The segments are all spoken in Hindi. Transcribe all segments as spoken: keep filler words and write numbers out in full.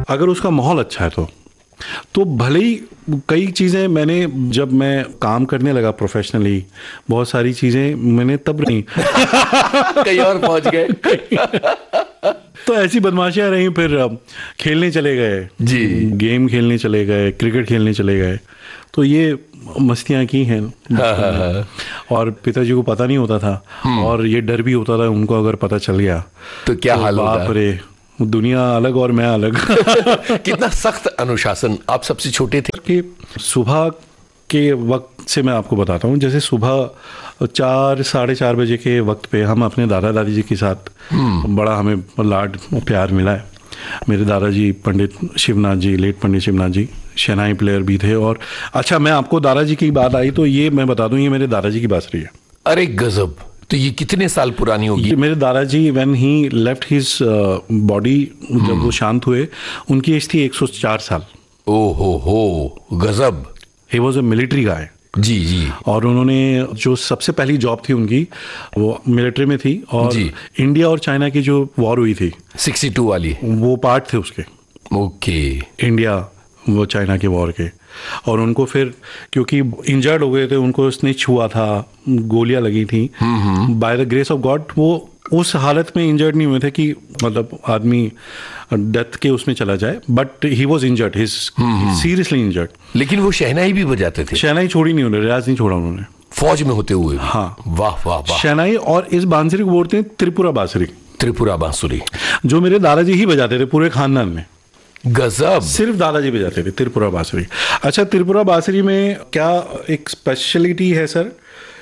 अगर उसका माहौल अच्छा है तो तो भले ही कई चीज़ें मैंने जब मैं काम करने लगा प्रोफेशनली, बहुत सारी चीज़ें मैंने तब नहीं कहीं और पहुंच गए। तो ऐसी बदमाशियां रही, फिर खेलने चले गए जी, गेम खेलने चले गए, क्रिकेट खेलने चले गए, तो ये मस्तियां की हैं। हाँ, हाँ, हाँ। और पिताजी को पता नहीं होता था, और ये डर भी होता था उनको अगर पता चल गया तो क्या तो हाल होगा। बाप रे, दुनिया अलग और मैं अलग। कितना सख्त अनुशासन। आप सबसे छोटे थे कि सुबह के वक्त से मैं आपको बताता हूँ, जैसे सुबह चार साढ़े चार बजे के वक्त पे हम अपने दादा दादी जी के साथ, बड़ा हमें लाड प्यार मिला है। मेरे दादाजी पंडित शिवनाथ जी, लेट पंडित शिवनाथ जी शहनाई प्लेयर भी थे। और अच्छा, मैं आपको दादाजी की बात आई तो ये मैं बता दूं, ये मेरे दादाजी की बांसुरी है। अरे गजब। तो ये कितने साल पुरानी होगी। मेरे दादाजी when he left his body, जब वो शांत हुए, उनकी एज थी एक सौ चार साल। ओ हो हो, गजब। ही वॉज अ मिलिट्री गाय। जी जी। और उन्होंने जो सबसे पहली जॉब थी उनकी, वो मिलिट्री में थी। और जी। इंडिया और चाइना की जो वॉर हुई थी बासठ वाली, वो पार्ट थे उसके। ओके। इंडिया वो चाइना के वॉर के। और उनको फिर क्योंकि इंजर्ड हो गए थे, उनको उसने छुआ था, गोलियां लगी थी, by the grace of God वो उस हालत में इंजर्ड नहीं हुए थे कि मतलब आदमी डेथ के उसमें चला जाए, but he was injured, his seriously injured. लेकिन वो शहनाई भी बजाते थे। शहनाई छोड़ी नहीं उन्होंने, रियाज नहीं छोड़ा उन्होंने, फौज में होते हुए। हाँ। वाह वाह वाह। शहनाई, और इस बांसुरी को बोलते हैं त्रिपुरा बांसुरी। त्रिपुरा बांसुरी, जो मेरे दादाजी ही बजाते थे पूरे खानदान में। गजब। सिर्फ दादाजी बजाते थे त्रिपुरा बांसुरी। अच्छा, त्रिपुरा बांसुरी में क्या एक स्पेशलिटी है सर,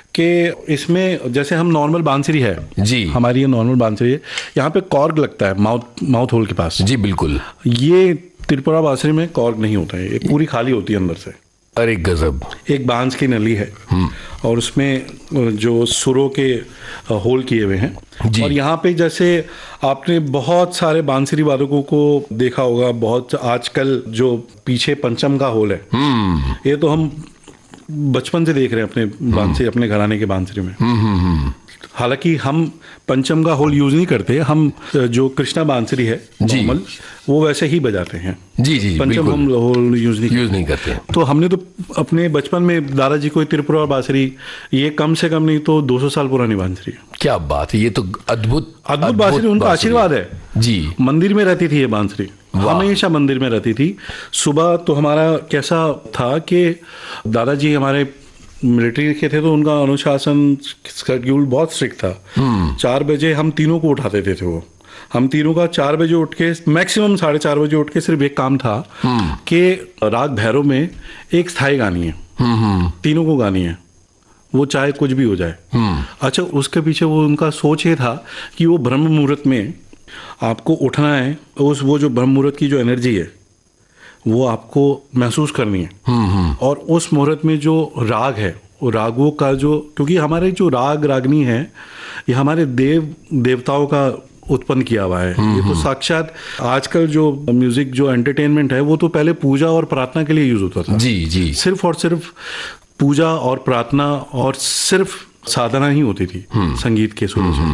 कि इसमें जैसे हम नॉर्मल बांसुरी है जी, हमारी ये नॉर्मल बांसुरी है, यहाँ पे कॉर्ग लगता है माउथ माउथ होल के पास। जी बिल्कुल। ये त्रिपुरा बांसुरी में कॉर्ग नहीं होता है, ये पूरी खाली होती है अंदर से। अरे गजब। एक बांस की नली है और उसमें जो सुरों के होल किए हुए हैं। और यहाँ पे जैसे आपने बहुत सारे बांसुरी वादकों को देखा होगा, बहुत आजकल जो पीछे पंचम का होल है, ये तो हम बचपन से देख रहे हैं अपने बांसुरी, अपने घराने के बांसुरी में। हालांकि हम पंचम का होल यूज नहीं करते, हम जो कृष्णा बांसुरी है नॉर्मल, वो वैसे ही बजाते हैं। जी जी, पंचम हम होल यूज नहीं यूज नहीं करते। तो हमने तो अपने बचपन में दादाजी को त्रिपुरा बांसुरी, ये कम से कम नहीं तो दो सौ साल पुरानी बांसुरी है। क्या बात है, ये तो अद्भुत अद्भुत बांसुरी, उनका आशीर्वाद है जी। मंदिर में रहती थी ये बांसुरी, हमेशा मंदिर में रहती थी। सुबह तो हमारा कैसा था कि दादाजी हमारे मिलिट्री के थे, तो उनका अनुशासन शेड्यूल बहुत स्ट्रिक्ट था। चार बजे हम तीनों को उठाते थे, थे वो हम तीनों का चार बजे उठ के, मैक्सिमम साढ़े चार बजे उठ के सिर्फ एक काम था कि राग भैरव में एक स्थाई गानी है, तीनों को गानी है, वो चाहे कुछ भी हो जाए। अच्छा, उसके पीछे वो उनका सोच ये था कि वो ब्रह्म मुहूर्त में आपको उठना है, उस वो जो ब्रह्म मुहूर्त की जो एनर्जी है वो आपको महसूस करनी है। और उस मुहूर्त में जो राग है, वो रागों का जो, क्योंकि हमारे जो राग रागनी है ये हमारे देव देवताओं का उत्पन्न किया हुआ है। ये तो साक्षात आजकल जो म्यूजिक जो एंटरटेनमेंट है वो तो पहले पूजा और प्रार्थना के लिए यूज होता था। जी जी। सिर्फ और सिर्फ पूजा और प्रार्थना और सिर्फ साधना ही होती थी संगीत के सुरों से।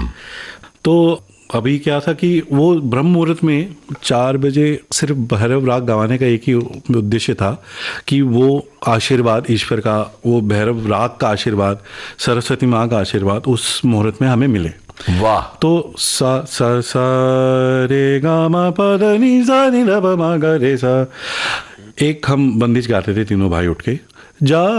तो अभी क्या था कि वो ब्रह्म मुहूर्त में चार बजे सिर्फ भैरव राग गवाने का एक ही उद्देश्य था कि वो आशीर्वाद ईश्वर का, वो भैरव राग का आशीर्वाद, सरस्वती माँ का आशीर्वाद उस मुहूर्त में हमें मिले। वाह। तो सा सा सा रे गा मा प ध नि सा नि ध प मा ग रे सा, एक हम बंदिश गाते थे तीनों भाई उठ के, जा